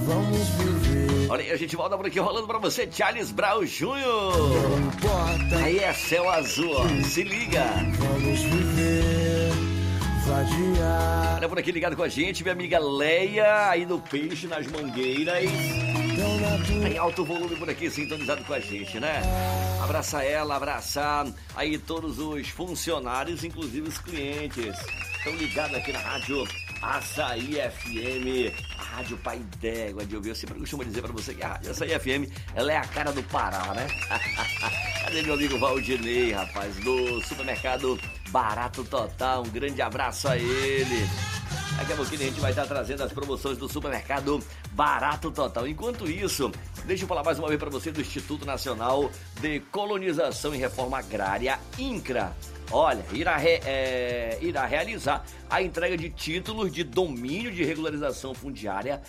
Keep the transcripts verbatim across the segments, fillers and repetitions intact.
vamos viver. Olha aí, a gente volta por aqui rolando pra você, Charles Brown Júnior Aí é céu azul, ó. Se liga. Vamos viver, vadiar. Olha por aqui ligado com a gente, minha amiga Leia, aí no Peixe, nas Mangueiras. Tem alto volume por aqui, sintonizado com a gente, né? Abraça ela, abraçar aí todos os funcionários, inclusive os clientes. Estão ligados aqui na rádio Açaí F M, a rádio pai d'égua de ouvir. Eu sempre costumo dizer pra você que a rádio Açaí F M, ela é a cara do Pará, né? Cadê meu amigo Valdinei, rapaz, do supermercado Barato Total? Um grande abraço a ele. Daqui a pouquinho a gente vai estar trazendo as promoções do supermercado Barato Total. Enquanto isso, deixa eu falar mais uma vez para você do Instituto Nacional de Colonização e Reforma Agrária, INCRA. Olha, irá, re, é, irá realizar a entrega de títulos de domínio de regularização fundiária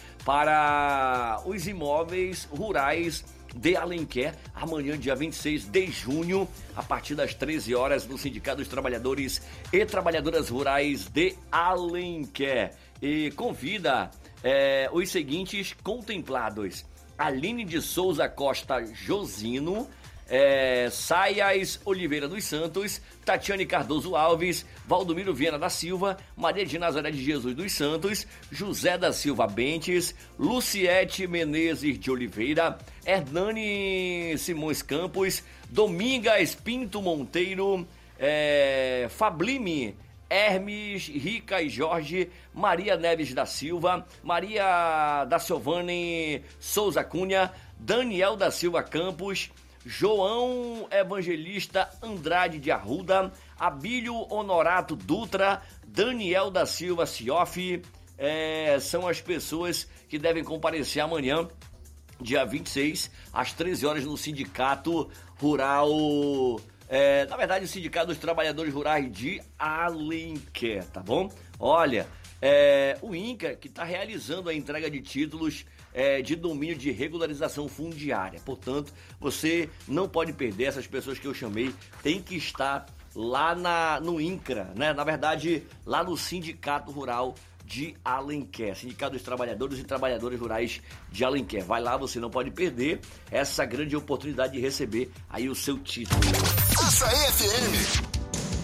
para os imóveis rurais de Alenquer, amanhã, dia vinte e seis de junho, a partir das treze horas, no Sindicato dos Trabalhadores e Trabalhadoras Rurais de Alenquer. E convida é, os seguintes contemplados: Aline de Souza Costa Josino, É, Saias Oliveira dos Santos, Tatiane Cardoso Alves, Valdomiro Viana da Silva, Maria de Nazaré de Jesus dos Santos, José da Silva Bentes, Luciete Menezes de Oliveira, Hernani Simões Campos, Domingas Pinto Monteiro, é, Fablime Hermes, Rica e Jorge, Maria Neves da Silva, Maria da Silvane Souza Cunha, Daniel da Silva Campos, João Evangelista Andrade de Arruda, Abílio Honorato Dutra, Daniel da Silva Cioff, é, são as pessoas que devem comparecer amanhã, dia vinte e seis, às treze horas, no Sindicato Rural, é, na verdade, o Sindicato dos Trabalhadores Rurais de Alenquer, tá bom? Olha, é, o INCRA que está realizando a entrega de títulos É, de domínio de regularização fundiária. Portanto, você não pode perder. Essas pessoas que eu chamei tem que estar lá na, no INCRA, né? Na verdade, lá no Sindicato Rural de Alenquer, Sindicato dos Trabalhadores e Trabalhadoras Rurais de Alenquer. Vai lá, você não pode perder essa grande oportunidade de receber aí o seu título. Açaí F M.